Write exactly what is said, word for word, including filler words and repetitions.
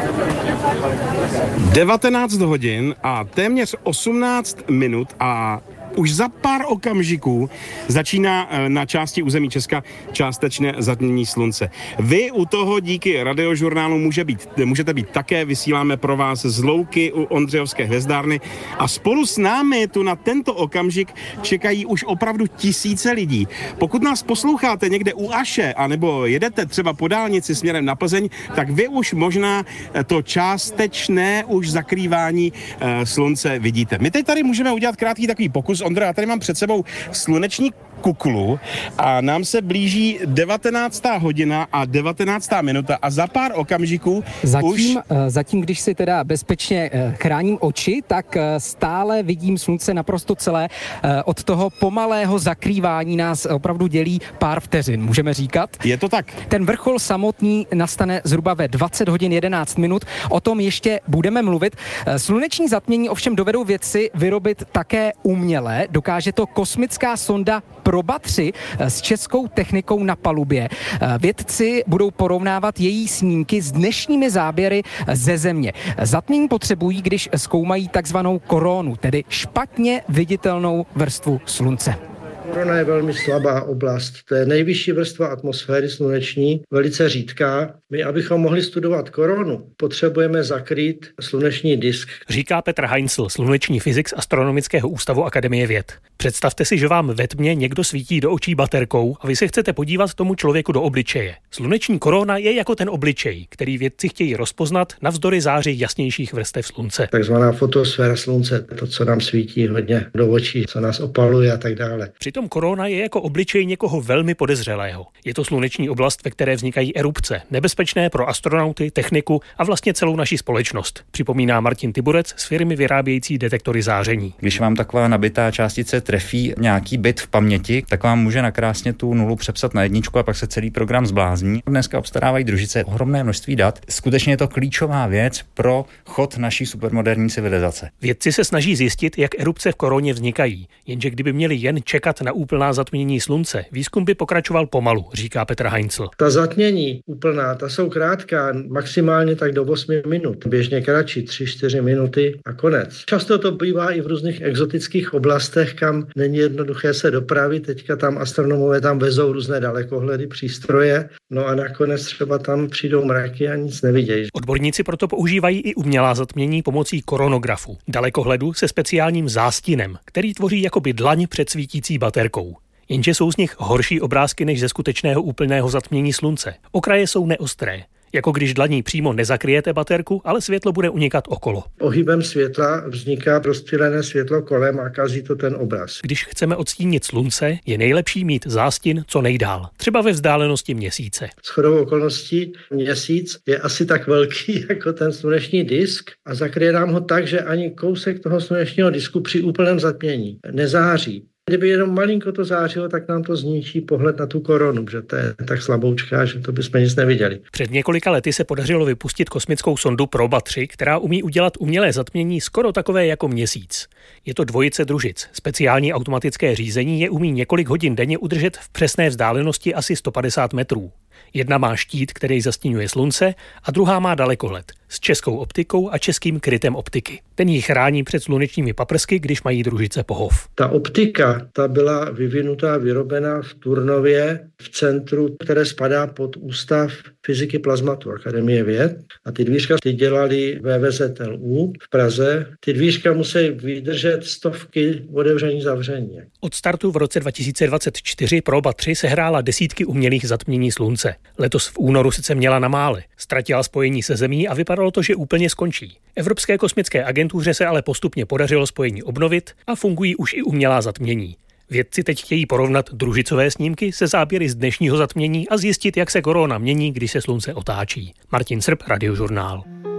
devatenáct hodin a téměř osmnáct minut a už za pár okamžiků začíná na části území Česka částečné zatmění slunce. Vy u toho díky radiožurnálu může být, můžete být také, vysíláme pro vás z louky u Ondřejovské hvězdárny a spolu s námi tu na tento okamžik čekají už opravdu tisíce lidí. Pokud nás posloucháte někde u Aše, anebo jedete třeba po dálnici směrem na Plzeň, tak vy už možná to částečné už zakrývání e, slunce vidíte. My teď tady můžeme udělat krátký takový pokus. Ondro, já tady mám před sebou sluneční kuklu a nám se blíží devatenáctá hodina a devatenáctá minuta a za pár okamžiků zatím, už... Zatím, když si teda bezpečně chráním oči, tak stále vidím slunce naprosto celé. Od toho pomalého zakrývání nás opravdu dělí pár vteřin, můžeme říkat. Je to tak. Ten vrchol samotný nastane zhruba ve dvacet hodin jedenáct minut. O tom ještě budeme mluvit. Sluneční zatmění ovšem dovedou vědci vyrobit také uměle. Dokáže to kosmická sonda Proba tři s českou technikou na palubě. Vědci budou porovnávat její snímky s dnešními záběry ze Země. Zatmění potřebují, když zkoumají takzvanou koronu, tedy špatně viditelnou vrstvu slunce. Korona je velmi slabá oblast. To je nejvyšší vrstva atmosféry sluneční, velice řídká. My, abychom mohli studovat koronu, potřebujeme zakrýt sluneční disk. Říká Petr Heinzl, sluneční fyzik z Astronomického ústavu Akademie věd. Představte si, že vám ve tmě někdo svítí do očí baterkou a vy se chcete podívat tomu člověku do obličeje. Sluneční korona je jako ten obličej, který vědci chtějí rozpoznat navzdory záři jasnějších vrstev slunce. Takzvaná fotosféra slunce, to, co nám svítí hodně do očí, co nás opaluje a tak dále. Přitom korona je jako obličej někoho velmi podezřelého. Je to sluneční oblast, ve které vznikají erupce, nebezpečné pro astronauty, techniku a vlastně celou naši společnost. Připomíná Martin Tiburec z firmy vyrábějící detektory záření. Když vám taková nabitá částice trefí nějaký bit v paměti, tak vám může nakrásně tu nulu přepsat na jedničku a pak se celý program zblázní. Dneska obstarávají družice ohromné množství dat. Skutečně je to klíčová věc pro chod naší supermoderní civilizace. Vědci se snaží zjistit, jak erupce v koroně vznikají, jenže kdyby měli jen čekat na úplná zatmění slunce, výzkum by pokračoval pomalu, říká Petr Heinzl. Ta zatmění úplná, ta jsou krátká, maximálně tak do osmi minut, běžně kratší, tři čtyři minuty a konec. Často to bývá i v různých exotických oblastech, kam není jednoduché se dopravit. Teďka tam astronomové tam vezou různé dalekohledy, přístroje, no a nakonec třeba tam přijdou mraky a nic nevidějí. Odborníci proto používají i umělá zatmění pomocí koronografu, dalekohledu se speciálním zástinem, který tvoří jakoby dlaň před svítící baterkou. Jenže jsou z nich horší obrázky než ze skutečného úplného zatmění slunce. Okraje jsou neostré. Jako když dlaní přímo nezakryjete baterku, ale světlo bude unikat okolo. Pohybem světla vzniká rozptýlené světlo kolem a kazí to ten obraz. Když chceme odstínit slunce, je nejlepší mít zástin co nejdál, třeba ve vzdálenosti měsíce. Shodou okolností měsíc je asi tak velký jako ten sluneční disk a zakryje nám ho tak, že ani kousek toho slunečního disku při úplném zatmění nezáří. Kdyby jenom malinko to zářilo, tak nám to zničí pohled na tu koronu, protože to je tak slaboučká, že to bychom nic neviděli. Před několika lety se podařilo vypustit kosmickou sondu Proba tři, která umí udělat umělé zatmění skoro takové jako měsíc. Je to dvojice družic. Speciální automatické řízení je umí několik hodin denně udržet v přesné vzdálenosti asi sto padesát metrů. Jedna má štít, který zastíňuje slunce, a druhá má dalekohled s českou optikou a českým krytem optiky. Ten ji chrání před slunečními paprsky, když mají družice pohov. Ta optika, ta byla vyvinutá, vyrobená v Turnově v centru, které spadá pod Ústav fyziky plazmatu Akademie věd. A ty dvířka ty dělali V V Z L U v Praze. Ty dvířka musí vydržet stovky otevření zavření. Od startu v roce dva tisíce dvacet čtyři Proba tři sehrála desítky umělých zatmění slunce. Letos v únoru sice měla na mále, ztratila spojení se Zemí a vypadalo to, že úplně skončí. Evropské kosmické agentuře se ale postupně podařilo spojení obnovit a fungují už i umělá zatmění. Vědci teď chtějí porovnat družicové snímky se záběry z dnešního zatmění a zjistit, jak se korona mění, když se slunce otáčí. Martin Srb, Radiožurnál.